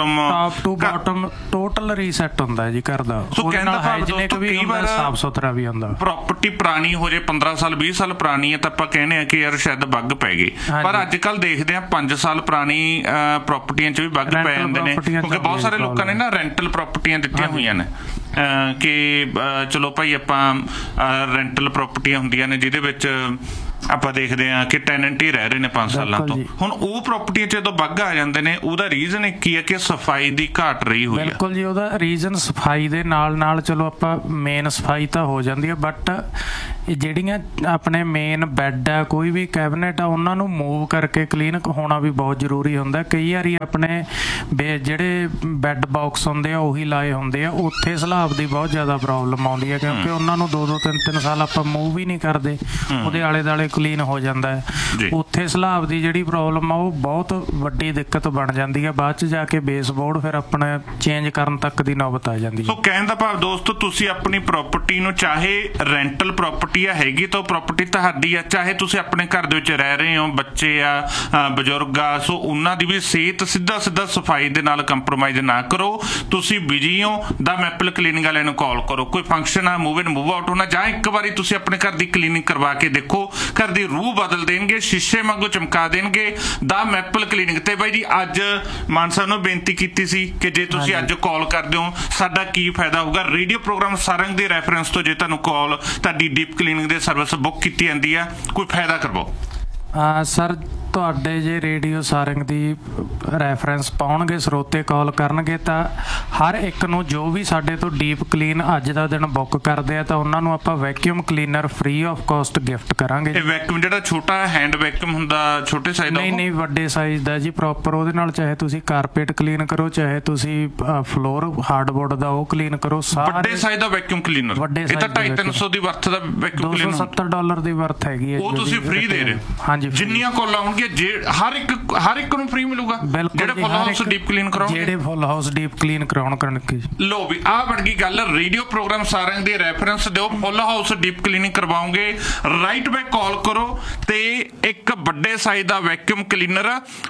to bottom total reset ਹੁੰਦਾ ਜੀ ਘਰ ਦਾ। ਉਹਦੇ ਨਾਲ ਹਾਈਜੀਨਿਕ ਵੀ ਹੁੰਦਾ, ਸਾਫ ਸੁਥਰਾ ਵੀ ਹੁੰਦਾ। ਪ੍ਰਾਪਰਟੀ ਪੁਰਾਣੀ ਹੋ ਜੇ 15 ਸਾਲ 20 ਸਾਲ ਪੁਰਾਣੀ ਹੈ ਤਾਂ ਆਪਾਂ ਕਹਿੰਦੇ ਆ ਕਿ ਯਾਰ ਸ਼ਾਇਦ ਬੱਗ ਪੈ ਗਏ, ਪਰ ਅੱਜ ਕੱਲ ਦੇਖਦੇ ਆ 5 ਸਾਲ ਪੁਰਾਣੀ ਪ੍ਰਾਪਰਟੀਆਂ 'ਚ ਵੀ ਬੱਗ ਪੈ ਜਾਂਦੇ ਨੇ, ਕਿਉਂਕਿ ਬਹੁਤ ਸਾਰੇ ਲੋਕਾਂ ਨੇ ਨਾ ਰੈਂਟਲ ਪ੍ਰਾਪਰਟੀਆਂ ਦਿੱਤੀਆਂ ਹੋਈਆਂ ਨੇ ਕਿ ਚਲੋ ਭਾਈ ਆਪਾਂ ਰੈਂਟਲ ਪ੍ਰਾਪਰਟੀਆਂ ਹੁੰਦੀਆਂ ਨੇ ਜਿਹਦੇ ਵਿੱਚ ਆਪਾਂ ਦੇਖਦੇ ਹਾਂ ਕਿ ਟੈਨੈਂਟ ਹੀ ਰਹਿ ਰਹੇ ਨੇ 5 ਸਾਲਾਂ ਤੋਂ। ਹੁਣ ਉਹ ਪ੍ਰਾਪਰਟੀਆਂ 'ਚ ਜਦੋਂ ਬੱਗ ਆ ਜਾਂਦੇ ਨੇ, ਉਹਦਾ ਰੀਜ਼ਨ ਇੱਕ ਹੀ ਹੈ ਕਿ ਸਫਾਈ ਦੀ ਘਾਟ ਰਹੀ ਹੋਈ ਹੈ। ਬਿਲਕੁਲ ਜੀ, ਉਹਦਾ ਰੀਜ਼ਨ ਸਫਾਈ ਦੇ ਨਾਲ ਨਾਲ ਚਲੋ ਆਪਾਂ ਮੇਨ ਸਫਾਈ ਤਾਂ ਹੋ ਜਾਂਦੀ ਹੈ, ਬਟ ਇਹ ਜਿਹੜੀਆਂ ਆਪਣੇ ਮੇਨ ਬੈੱਡ ਆ, ਕੋਈ ਵੀ ਕੈਬਨਿਟ ਆ, ਉਹਨਾਂ ਨੂੰ ਮੂਵ ਕਰਕੇ ਕਲੀਨ ਹੋਣਾ ਵੀ ਬਹੁਤ ਜ਼ਰੂਰੀ ਹੁੰਦਾ। ਕਈ ਵਾਰੀ ਆਪਣੇ ਜਿਹੜੇ ਬੈੱਡ ਬਾਕਸ ਹੁੰਦੇ ਆ ਉਹੀ ਲਾਏ ਹੁੰਦੇ ਆ, ਉੱਥੇ ਸਲਾਬ ਦੀ ਬਹੁਤ ਜ਼ਿਆਦਾ ਪ੍ਰੋਬਲਮ ਆਉਂਦੀ ਹੈ ਕਿਉਂਕਿ ਉਹਨਾਂ ਨੂੰ 2-2 3-3 ਸਾਲ ਆਪਾਂ ਮੂਵ ਹੀ ਨਹੀਂ ਕਰਦੇ, ਉਹਦੇ ਆਲੇ ਦੁਆਲੇ ਕਲੀਨ ਹੋ ਜਾਂਦਾ ਹੈ। ਉੱਥੇ ਸਲਾਬ ਦੀ ਜਿਹੜੀ ਪ੍ਰੋਬਲਮ ਆ ਉਹ ਬਹੁਤ ਵੱਡੀ ਦਿੱਕਤ ਬਣ ਜਾਂਦੀ ਹੈ। ਬਾਅਦ 'ਚ ਜਾ ਕੇ ਬੇਸਬੋਰਡ ਫਿਰ ਆਪਣਾ ਚੇਂਜ ਕਰਨ ਤੱਕ ਦੀ ਨੌਬਤ ਆ ਜਾਂਦੀ ਹੈ। ਸੋ ਕਹਿਣ ਦਾ ਭਾਵ ਦੋਸਤੋ, ਤੁਸੀਂ ਆਪਣੀ ਪ੍ਰਾਪਰਟੀ ਨੂੰ, ਚਾਹੇ ਰੈਂਟਲ ਪ੍ਰਾਪਰਟੀ ਆ ਹੈਗੀ ਤਾਂ ਪ੍ਰਾਪਰਟੀ ਤੁਹਾਡੀ ਆ, ਚਾਹੇ ਤੁਸੀਂ ਆਪਣੇ ਘਰ ਦੇ ਵਿੱਚ ਰਹਿ ਰਹੇ ਹੋ, ਬੱਚੇ ਆ, ਬਜ਼ੁਰਗ ਆ, ਸੋ ਉਹਨਾਂ ਦੀ ਵੀ ਸਿਹਤ ਸਿੱਧਾ ਸਫਾਈ ਦੇ ਨਾਲ ਕੰਪਰੋਮਾਈਜ਼ ਨਾ ਕਰੋ। ਤੁਸੀਂ ਬਿਜੀ ਹੋ ਦਾ ਮੈਪਲ ਕਲੀਨਿੰਗ ਵਾਲਿਆਂ ਨੂੰ ਕਾਲ ਕਰੋ। ਕੋਈ ਫੰਕਸ਼ਨ ਆ, ਮੂਵ ਇਨ ਮੂਵ ਆਊਟ ਹੋਣਾ, ਜਾਂ ਇੱਕ ਵਾਰੀ ਤੁਸੀਂ ਆਪਣੇ ਘਰ ਦੀ ਕਲੀਨਿੰਗ ਕਰਵਾ ਕੇ ਦੇਖੋ, ਘਰ ਦੀ ਰੂਹ ਬਦਲ ਦੇਣਗੇ, ਸ਼ੀਸ਼ੇ ਵਾਂਗੂ ਚਮਕਾ ਦੇਣਗੇ ਦਾ ਮੈਪਲ ਕਲੀਨਿਕ। ਤੇ ਬਾਈ ਜੀ ਅੱਜ ਮਾਨ ਸਾਹਿਬ ਨੂੰ ਬੇਨਤੀ ਕੀਤੀ ਸੀ ਕਿ ਜੇ ਤੁਸੀਂ ਅੱਜ ਕਾਲ ਕਰਦੇ ਹੋ ਸਾਡਾ ਕੀ ਫਾਇਦਾ ਹੋਊਗਾ। ਰੇਡੀਓ ਪ੍ਰੋਗਰਾਮ ਸਾਰੰਗ ਦੇ ਰੈਫਰੈਂਸ ਤੋਂ ਜੇ ਤੁਹਾਨੂੰ ਕਾਲ ਤੁਹਾਡੀ ਡੀਪ ਕਲੀਨਿੰਗ ਦੇ ਸਰਵਿਸ ਬੁੱਕ ਕੀਤੀ ਜਾਂਦੀ ਆ, ਕੋਈ ਫਾਇਦਾ ਕਰਵਾਓ। ਸਰ ਤੁਹਾਡੇ ਜੇ ਰੇਡੀਓ ਸਾਰੰਗ ਦੀ ਰੈਫਰੈਂਸ ਪਾਉਣਗੇ, ਸਰੋਤੇ ਕਾਲ ਕਰਨਗੇ ਤਾਂ ਹਰ ਇੱਕ ਨੂੰ ਜੋ ਵੀ ਸਾਡੇ ਤੋਂ ਡੀਪ ਕਲੀਨ ਅੱਜ ਦਾ ਦਿਨ ਬੁੱਕ ਕਰਦੇ ਆ ਤਾਂ ਉਹਨਾਂ ਨੂੰ ਆਪਾਂ vacuum cleaner free of cost gift ਕਰਾਂਗੇ। ਇਹ ਵੈਕਿਊਮ ਜਿਹੜਾ ਛੋਟਾ ਹੈਂਡ ਵੈਕਿਊਮ ਹੁੰਦਾ, ਛੋਟੇ ਸਾਈਜ਼ ਦਾ? ਨਹੀਂ, ਵੱਡੇ ਸਾਈਜ਼ ਦਾ ਜੀ, ਪ੍ਰੋਪਰ। ਉਹਦੇ ਨਾਲ ਚਾਹੇ ਤੁਸੀਂ ਕਾਰਪੇਟ ਕਲੀਨ ਕਰੋ, ਚਾਹੇ ਤੁਸੀਂ ਫਲੋਰ ਹਾਰਡਬੋਰਡ ਦਾ ਉਹ ਕਲੀਨ ਕਰੋ। ਵੱਡੇ ਸਾਈਜ਼ ਦਾ ਵੈਕਿਊਮ ਕਲੀਨਰ, ਇਹ ਤਾਂ 250-300 ਦੀ ਵਰਥ ਦਾ ਵੈਕਿਊਮ ਕਲੀਨਰ, $270 ਦੀ ਵਰਥ ਹੈਗੀ ਹੈ, ਉਹ ਤੁਸੀਂ ਫ੍ਰੀ ਦੇ ਰਹੇ ਹੋ। ਹਾਂਜੀ, ਜਿੰਨੀਆਂ ਕਾਲਾਂ ਆਉਣਗੀਆਂ ਹਰ ਇੱਕ ਨੂੰ ਫ੍ਰੀ ਮਿਲੂਗਾ ਜਿਹੜੇ ਫੁੱਲ ਹਾਊਸ ਡੀਪ ਕਲੀਨ ਕਰਾਉਣਗੇ, ਜਿਹੜੇ ਫੁੱਲ ਹਾਊਸ ਡੀਪ ਕਲੀਨ ਕਰਾਉਣਗੇ। ਲੋ ਵੀ ਆਹ ਬਣ ਗਈ ਗੱਲ। ਰੇਡੀਓ ਪ੍ਰੋਗਰਾਮ ਸਾਰੰਗ ਦੇ ਰੈਫਰੈਂਸ ਦਿਓ, ਫੁੱਲ house deep cleaning ਕਰਵਾਓਗੇ, right back call ਕਰੋ ਤੇ ਇੱਕ ਵੱਡੇ ਸਾਈਜ਼ ਦਾ vacuum cleaner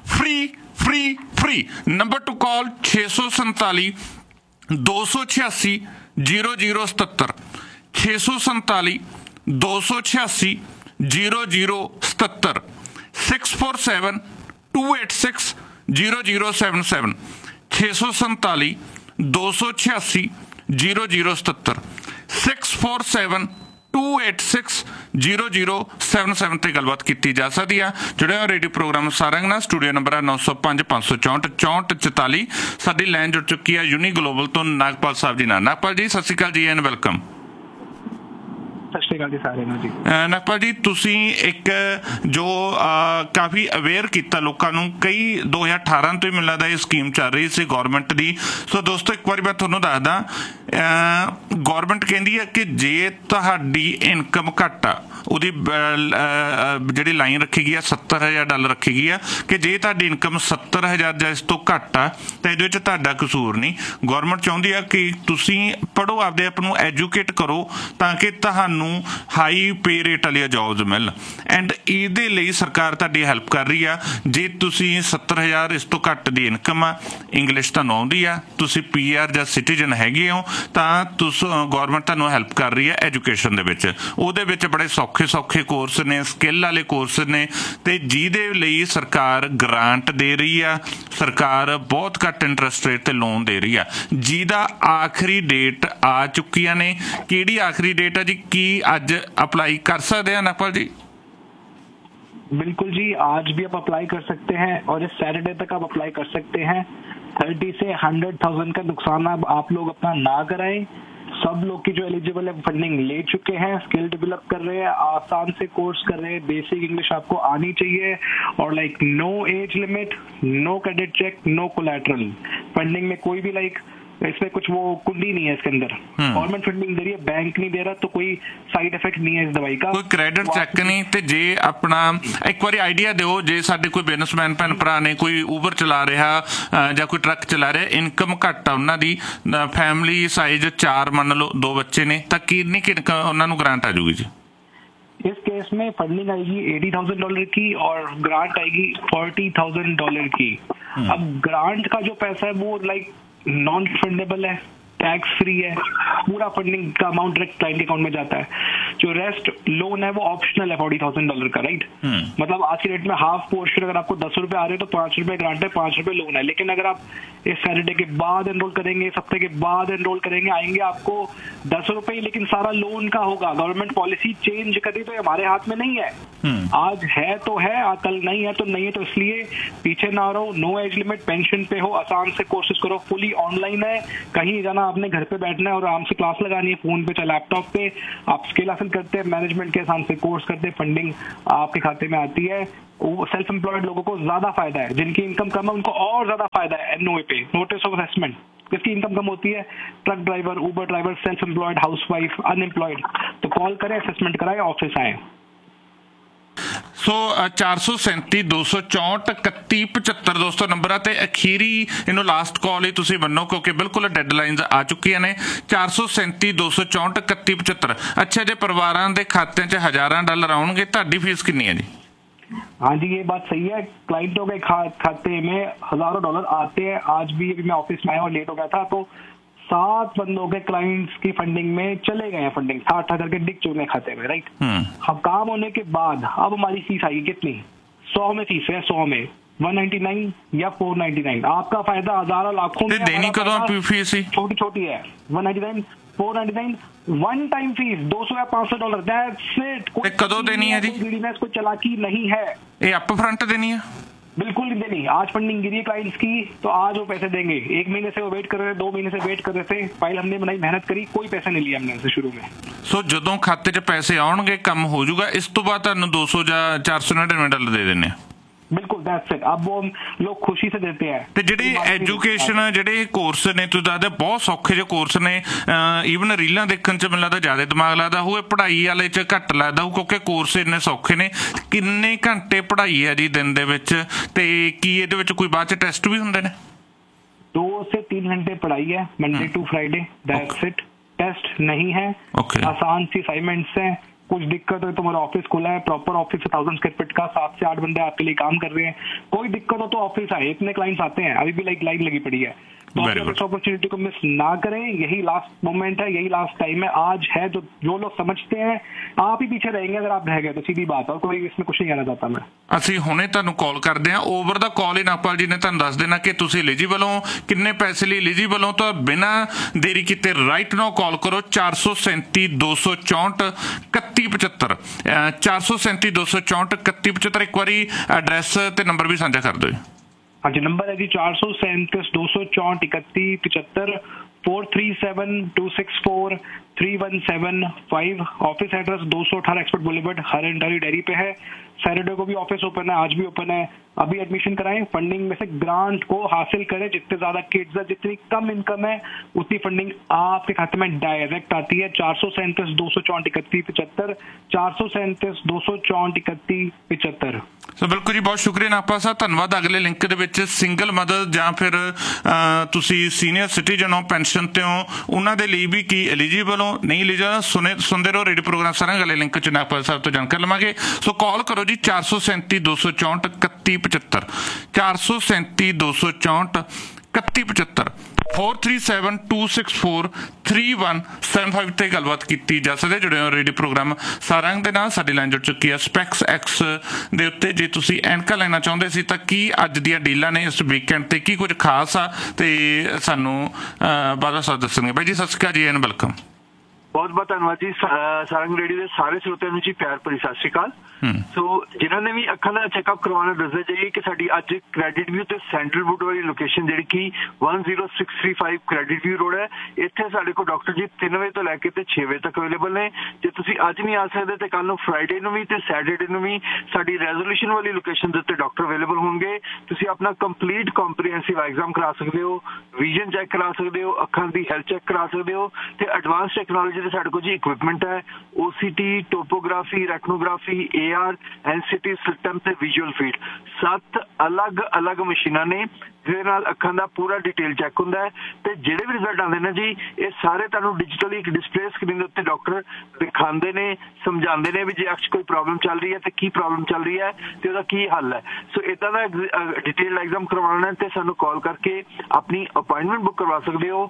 free. Number two ਕਾਲ 647 286 0077 647 286 0077 647 286 0077 647 286 0077 647 286 0077 ਤੇ ਗੱਲਬਾਤ ਕੀਤੀ ਜਾ ਸਕਦੀ ਆ। ਜੁੜੇ ਹੋ ਰੇਡੀਓ ਪ੍ਰੋਗਰਾਮ ਸਾਰੰਗ ਨਾਲ। Studio number 905 564 6444। ਸਾਡੀ ਲਾਈਨ ਜੁੜ ਚੁੱਕੀ ਆ ਯੂਨੀ ਗਲੋਬਲ ਤੋਂ ਨਾਗਪਾਲ ਸਾਹਿਬ ਜੀ ਨਾਲ। ਨਾਗਪਾਲ ਜੀ ਸਤਿ ਸ਼੍ਰੀ ਅਕਾਲ ਜੀ ਐਂਡ ਵੈਲਕਮ। ਸਤਿ ਸ਼੍ਰੀ ਅਕਾਲ ਜੀ ਸਾਰਿਆਂ ਨੂੰ ਜੀ। ਨਕਪਾਲ ਜੀ, ਤੁਸੀਂ ਇੱਕ ਜੋ ਕਾਫੀ ਅਵੇਅਰ ਕੀਤਾ ਲੋਕਾਂ ਨੂੰ, ਕਈ 2018 ਤੋਂ ਹੀ ਮੈਨੂੰ ਲੱਗਦਾ ਇਹ ਸਕੀਮ ਚੱਲ ਰਹੀ ਸੀ ਗੌਰਮੈਂਟ ਦੀ। ਸੋ ਦੋਸਤੋ, ਇੱਕ ਵਾਰੀ ਮੈਂ ਤੁਹਾਨੂੰ ਦੱਸਦਾ, ਗੌਰਮੈਂਟ ਕਹਿੰਦੀ ਹੈ ਕਿ ਜੇ ਤੁਹਾਡੀ ਇਨਕਮ ਘੱਟ ਆ, ਉਹਦੀ ਜਿਹੜੀ ਲਾਈਨ ਰੱਖੀ ਗਈ ਆ $70,000 ਰੱਖੀ ਗਈ ਆ ਕਿ ਜੇ ਤੁਹਾਡੀ ਇਨਕਮ 70,000 ਜਾਂ ਇਸ ਤੋਂ ਘੱਟ ਆ ਤਾਂ ਇਹਦੇ ਵਿੱਚ ਤੁਹਾਡਾ ਕਸੂਰ ਨਹੀਂ। ਗੌਰਮੈਂਟ ਚਾਹੁੰਦੀ ਆ ਕਿ ਤੁਸੀਂ ਪੜ੍ਹੋ, ਆਪਦੇ ਆਪ ਨੂੰ ਐਜੂਕੇਟ ਕਰੋ ਤਾਂ ਕਿ ਤੁਹਾਨੂੰ ਹਾਈ ਪੇ ਰੇਟ ਵਾਲੀਆਂ ਜੋਬਸ ਮਿਲਣ। ਐਂਡ ਇਹਦੇ ਲਈ ਸਰਕਾਰ ਤੁਹਾਡੀ ਹੈਲਪ ਕਰ ਰਹੀ ਆ। ਜੇ ਤੁਸੀਂ 70,000 ਇਸ ਤੋਂ ਘੱਟ ਦੀ ਇਨਕਮ ਆ, ਇੰਗਲਿਸ਼ ਤੁਹਾਨੂੰ ਆਉਂਦੀ ਆ, ਤੁਸੀਂ PR ਜਾਂ ਸਿਟੀਜ਼ਨ ਹੈਗੇ ਹੋ, ਤਾਂ ਗੌਰਮੈਂਟ ਤੁਹਾਨੂੰ ਹੈਲਪ ਕਰ ਰਹੀ ਹੈ ਐਜੂਕੇਸ਼ਨ ਦੇ ਵਿੱਚ। ਉਹਦੇ ਵਿੱਚ ਬੜੇ ਸੌਖੇ ਕੋਰਸ ਨੇ, ਸਕਿੱਲ ਵਾਲੇ ਕੋਰਸ ਨੇ, ਤੇ ਜਿਹਦੇ ਲਈ ਸਰਕਾਰ ਗ੍ਰਾਂਟ ਦੇ ਰਹੀ ਆ। ਸਰਕਾਰ ਬਹੁਤ ਘੱਟ ਇੰਟਰਸਟ ਰੇਟ ਤੇ ਲੋਨ ਦੇ ਰਹੀ ਆ, ਜਿਹਦਾ ਆਖਰੀ ਡੇਟ ਆ ਚੁੱਕੀਆਂ ਨੇ। ਕਿਹੜੀ ਆਖਰੀ ਡੇਟ ਆ ਜੀ? ਕੀ ਅੱਜ ਅਪਲਾਈ कर सकते हैं नकपाल जी? बिल्कुल जी, आज भी आप अप्लाई कर सकते हैं और इस सैटरडे तक आप अप्लाई कर सकते हैं। 30 से 100,000 का नुकसान आप लोग अपना ना कराएं। सब लोग की जो एलिजिबल है फंडिंग ले चुके हैं, स्किल डेवलप कर रहे हैं, आसान से कोर्स कर रहे हैं, बेसिक इंग्लिश आपको आनी चाहिए, और like no age limit, no credit check, no collateral. Funding में कोई भी लाइक इसमें कुछ वो कुंडी नहीं है, इसके अंदर गवर्नमेंट फंडिंग दे रही है, बैंक नहीं दे रहा, तो कोई साइड इफेक्ट नहीं है इस दवाई का, कोई क्रेडिट चेक नहीं। ते जे अपना एक बार आइडिया दिओ, जे साडे कोई बिजनेसमैन भैन भरा ने, कोई उबर चला रहा ਜਾਂ कोई ट्रक चला रहा, इनकम घट आ उन्हां दी, फैमिली साइज 4 मान लो, 2 बच्चे ने, तां किन्नी उन्हां नूं ग्रांट आ जाऊगी जी? इस केस में फंडिंग आएगी $80,000 की और ग्रांट आएगी $40,000 की। अब ग्रांट का जो पैसा है वो लाइक नॉन रिफंडेबल है, टैक्स फ्री है, पूरा फंडिंग का अमाउंट डायरेक्ट क्लाइंट के अकाउंट में जाता है। जो रेस्ट लोन है वो ऑप्शनल है $40,000 का, राइट? मतलब आज की डेट में हाफ पोर्शन, अगर आपको ₹10 आ रहे हैं तो ₹5 ग्रांट है, ₹5 लोन है। लेकिन अगर आप इस सैटरडे के बाद एनरोल करेंगे, इस हफ्ते के बाद एनरोल करेंगे, आएंगे आपको ₹10, लेकिन सारा लोन का होगा। गवर्नमेंट पॉलिसी चेंज करी तो हमारे हाथ में नहीं है। आज है तो है, कल नहीं है तो नहीं है, तो इसलिए पीछे ना रहो। नो एज लिमिट, पेंशन पे हो, आसान से कोर्सेज करो, फुली ऑनलाइन है, कहीं जाना, आपने घर पे बैठना है और आराम से क्लास लगानी है, फोन पे चाहे लैपटॉप पे। आप स्किल हासिल करते हैं, मैनेजमेंट के आसान से कोर्स करते हैं, फंडिंग आपके खाते में आती है। सेल्फ एम्प्लॉयड लोगों को ज्यादा फायदा है, जिनकी इनकम कम है उनको और ज्यादा फायदा है। NOA पे, नोटिस ऑफ असेसमेंट, जिसकी इनकम कम होती है, ट्रक ड्राइवर, उबर driver, self employed, housewife, unemployed, तो कॉल करें, असेसमेंट कराएं, ऑफिस आए। सो 437 264 3175 दोस्तों नंबर आ, ते अखीरी इन्हों लास्ट कॉल ही तुसीं मन्नो, क्योंकि बिल्कुल डेडलाइनस आ चुकी ने। 437 264 3175। अच्छा, जे परिवारां दे खाते च $1,000 आउणगे, तुहाडी फीस कितनी है जी? हाँ जी, ये बात सही है। क्लाइंटों के खाते में $1,000 आते हैं। आज भी अभी मैं ऑफिस में आया और लेट हो गया था, तो 7 बंदों के क्लाइंट्स की फंडिंग में चले गए हैं। फंडिंग 60,000 के डिक चुके खाते में, राइट? अब काम होने के बाद अब हमारी फीस आई कितनी? 100 में फीस है, 100 में 199 या 499। आपका फायदा हजारों लाखों में, देनी कदों फीस छोटी छोटी है। 199, 499 वन टाइम फीस, $200 या $500, दैट्स इट। कोई कदों देनी है जी? कोई चालाकी नहीं है। ये अप फ्रंट देनी है? बिल्कुल नहीं देनी। आज फंडिंग गिरी है क्लाइंट्स की, तो आज वो पैसे देंगे। 1 महीने से वो वेट कर रहे थे, 2 महीने से वेट कर रहे थे, फाइल हमने बनाई, मेहनत करी, कोई पैसा नहीं लिया हमने शुरू में। सो जदों खाते च पैसे आउणगे, काम हो जाऊगा, इस तो बाद तुहानूं $200 ਜਾਂ $499 दे देने। बिल्कुल, दैट्स इट। अब वो लोग खुशी से देते हैं। ਤੇ ਜਿਹੜੇ ਐਜੂਕੇਸ਼ਨ ਜਿਹੜੇ ਕੋਰਸ ਨੇ ਤੁਸੀਂ ਦੱਸਦੇ ਬਹੁਤ ਸੌਖੇ ਜਿਹੇ ਕੋਰਸ ਨੇ, ਈਵਨ ਰੀਲਾਂ ਦੇਖਣ ਚ ਮੈਨੂੰ ਲੱਗਦਾ ਜ਼ਿਆਦਾ ਦਿਮਾਗ ਲੱਗਦਾ ਹੋਵੇ, ਪੜ੍ਹਾਈ ਵਾਲੇ ਚ ਘੱਟ ਲੱਗਦਾ ਹੋ, ਕਿਉਂਕਿ ਕੋਰਸ ਇੰਨੇ ਸੌਖੇ ਨੇ। ਕਿੰਨੇ ਘੰਟੇ ਪੜ੍ਹਾਈ ਹੈ ਜੀ ਦਿਨ ਦੇ ਵਿੱਚ, ਤੇ ਕੀ ਇਹਦੇ ਵਿੱਚ ਕੋਈ ਬਾਅਦ ਚ ਟੈਸਟ ਵੀ ਹੁੰਦੇ ਨੇ? 2 से 3 घंटे पढ़ाई है, Monday to Friday, that's it. Test नहीं है, आसान सी असाइनमेंट्स हैं। कुछ दिक्कत हो तो हमारा ऑफिस खुला है, प्रॉपर ऑफिस है, 1000 स्क्वायर फीट का, 7 से 8 बंदे आपके लिए काम कर रहे हैं। कोई दिक्कत हो तो ऑफिस आए, इतने क्लाइंट्स आते हैं, अभी भी लाइक लाइन लगी पड़ी है। तो इस अपॉर्चुनिटी को मिस ना करें, यही लास्ट मोमेंट है, यही लास्ट टाइम है, आज है। जो लोग समझते हैं, आप ही पीछे रहेंगे अगर आप रह गए तो, सीधी बात है, और कोई इसमें कुछ नहीं कहना चाहता मैं। ਅਸੀਂ ਹੁਣੇ ਤੁਹਾਨੂੰ ਕਾਲ ਕਰਦੇ ਹਾਂ, ਓਵਰ ਦਾ ਕਾਲ ਹੀ ਨਾਗਪਾਲ ਜੀ ਨੇ ਤੁਹਾਨੂੰ ਦੱਸ ਦੇਣਾ ਕਿ ਤੁਸੀਂ ਐਲੀਜੀਬਲ ਹੋ, ਕਿੰਨੇ ਪੈਸੇ ਲਈ ਐਲੀਜੀਬਲ ਹੋ। ਤਾਂ ਬਿਨਾਂ ਦੇਰੀ ਕੀਤੇ ਰਾਈਟ ਨਾਓ ਕਾਲ ਕਰੋ 437 264 3175 437 264 3175। ਇੱਕ ਵਾਰੀ ਐਡਰੈਸ ਤੇ ਨੰਬਰ ਵੀ ਸਾਂਝਾ ਕਰ ਦਿਓ। हाँ जी, नंबर है जी 437 264 3175, 437 264 3175। ऑफिस एड्रेस 218 एक्सपर्ट बुलेवर्ड, हरन डाली डेयरी पे है। सैटरडे को भी ऑफिस ओपन है, आज भी ओपन है। अभी एडमिशन कराएं, फंडिंग में से ग्रांट को हासिल करें। जितने ज्यादा किड्स है, जितनी कम इनकम है, उतनी फंडिंग आपके खाते में डायरेक्ट आती है। 437-264-3175, 437-264-3175। ਸੋ ਬਿਲਕੁਲ ਜੀ, ਬਹੁਤ ਸ਼ੁਕਰੀਆ ਨਾਪਾ ਸਾਹਿਬ, ਧੰਨਵਾਦ। ਅਗਲੇ ਲਿੰਕ ਦੇ ਵਿੱਚ ਸਿੰਗਲ ਮਦਰ ਜਾਂ ਫਿਰ ਤੁਸੀਂ ਸੀਨੀਅਰ ਸਿਟੀਜ਼ਨ ਹੋ, ਪੈਨਸ਼ਨ ਤੇ ਹੋ, ਉਹਨਾਂ ਦੇ ਲਈ ਵੀ ਕੀ ਐਲੀਜੀਬਲ ਹੋ, ਨਹੀਂ ਐਲੀਜੀਬਲ, ਸੁਣਦੇ ਰਹੋ ਰੇਡੀਓ ਪ੍ਰੋਗਰਾਮ ਸਾਰਾ। ਅਗਲੇ ਲਿੰਕ 'ਚ ਨਾਪਾ ਸਾਹਿਬ ਤੋਂ ਜਾਣਕਾਰੀ ਲਵਾਂਗੇ। ਸੋ ਕਾਲ ਕਰੋ ਜੀ 437-264-3175, 437-264-3175, 4372643175 ਤੇ ਗੱਲਬਾਤ ਕੀਤੀ ਜਾ ਸਕਦੀ। ਜੁੜੇ ਹੋ ਰੇਡੀਓ ਪ੍ਰੋਗਰਾਮ ਸਾਰੰਗ ਦੇ ਨਾਲ। ਸਾਡੀ ਲਾਈਨ ਜੁੜ ਚੁੱਕੀ ਹੈ ਸਪੈਕਸ ਐਕਸ ਦੇ ਉੱਤੇ। ਜੇ ਤੁਸੀਂ ਐਨਕਾਂ ਲੈਣਾ ਚਾਹੁੰਦੇ ਸੀ ਤਾਂ ਕੀ ਅੱਜ ਦੀਆਂ ਡੀਲਾਂ ਨੇ ਇਸ ਵੀਕਐਂਡ ਤੇ, ਕੀ ਕੁਝ ਖਾਸ ਆ, ਤੇ ਸਾਨੂੰ ਬਾਅਦ ਵਿੱਚ ਦੱਸਣਗੇ। ਬਾਈ ਜੀ ਸਤਿ ਸ਼੍ਰੀ ਅਕਾਲ ਜੀ, ਐਨ ਵੈਲਕਮ। ਬਹੁਤ ਬਹੁਤ ਧੰਨਵਾਦ ਜੀ। ਸਾਰੰਗ ਰੇਡੀਓ ਦੇ ਸਾਰੇ ਸਰੋਤਿਆਂ ਨੂੰ ਜੀ ਪਿਆਰ ਭਰੀ ਸਤਿ ਸ਼੍ਰੀ ਅਕਾਲ। ਸੋ ਜਿਨ੍ਹਾਂ ਨੇ ਵੀ ਅੱਖਾਂ ਦਾ ਚੈੱਕਅਪ ਕਰਵਾਉਣਾ, ਦੱਸਦੇ ਜਾਈਏ ਕਿ ਸਾਡੀ ਅੱਜ ਕ੍ਰੈਡਿਟ ਵਿਊ ਤੇ ਸੈਂਟਰਲ ਵੁੱਡ ਵਾਲੀ ਲੋਕੇਸ਼ਨ ਜਿਹੜੀ ਕਿ 10635 ਕ੍ਰੈਡਿਟ ਵਿਊ ਰੋਡ ਹੈ, ਇੱਥੇ ਸਾਡੇ ਕੋਲ ਡਾਕਟਰ ਜੀ 3 ਵਜੇ ਤੋਂ ਲੈ ਕੇ ਤੇ 6 ਵਜੇ ਤੱਕ ਅਵੇਲੇਬਲ ਨੇ। ਜੇ ਤੁਸੀਂ ਅੱਜ ਨਹੀਂ ਆ ਸਕਦੇ ਤੇ ਕੱਲ ਨੂੰ ਫਰਾਈਡੇ ਨੂੰ ਵੀ ਤੇ ਸੈਟਰਡੇ ਨੂੰ ਵੀ ਸਾਡੀ ਰੈਜ਼ੋਲੂਸ਼ਨ ਵਾਲੀ ਲੋਕੇਸ਼ਨ ਦੇ ਉੱਤੇ ਡਾਕਟਰ ਅਵੇਲੇਬਲ ਹੋਣਗੇ। ਤੁਸੀਂ ਆਪਣਾ ਕੰਪਲੀਟ ਕੰਪਰੀਹੈਂਸਿਵ ਐਗਜ਼ਾਮ ਕਰਾ ਸਕਦੇ ਹੋ, ਵਿਜ਼ਨ ਚੈੱਕ ਕਰਾ ਸਕਦੇ ਹੋ, ਅੱਖਾਂ ਦੀ ਹੈਲਥ ਚੈੱਕ ਕਰਾ ਸਕਦੇ ਹੋ, ਤੇ ਐਡਵਾਂਸ ਟੈਕਨੋਲੋਜੀ ਦੇ ਸਾਡੇ ਕੋਲ ਜੀ ਇਕਵਿਪਮੈਂਟ ਹੈ। OCT, topography, ਰੈਟਨੋਗ੍ਰਾਫੀ, AR, NCT system ਤੇ ਵਿਜ਼ੂਅਲ ਫੀਡ, 7 ਅਲੱਗ-ਅਲੱਗ ਮਸ਼ੀਨਾਂ ਨੇ ਜਿਹਦੇ ਨਾਲ ਅੱਖਾਂ ਦਾ ਪੂਰਾ ਡਿਟੇਲ ਚੈੱਕ ਹੁੰਦਾ ਹੈ। ਤੇ ਜਿਹੜੇ ਵੀ ਰਿਜ਼ਲਟ ਆਉਂਦੇ ਨੇ ਜੀ, ਇਹ ਸਾਰੇ ਤੁਹਾਨੂੰ ਡਿਜੀਟਲੀ ਇੱਕ ਡਿਸਪਲੇ ਸਕਰੀਨ ਦੇ ਉੱਤੇ ਡਾਕਟਰ ਦਿਖਾਉਂਦੇ ਨੇ, ਸਮਝਾਉਂਦੇ ਨੇ ਵੀ ਜੇ ਅੱਖ 'ਚ ਕੋਈ ਪ੍ਰੋਬਲਮ ਚੱਲ ਰਹੀ ਹੈ ਤੇ ਕੀ ਪ੍ਰੋਬਲਮ ਚੱਲ ਰਹੀ ਹੈ ਤੇ ਉਹਦਾ ਕੀ ਹੱਲ ਹੈ। ਸੋ ਇੱਦਾਂ ਦਾ ਡਿਟੇਲ ਐਗਜ਼ਾਮ ਕਰਵਾਉਣਾ ਹੈ ਤੇ ਸਾਨੂੰ ਕਾਲ ਕਰਕੇ ਆਪਣੀ ਅਪਾਇੰਟਮੈਂਟ ਬੁੱਕ ਕਰਵਾ ਸਕਦੇ ਹੋ।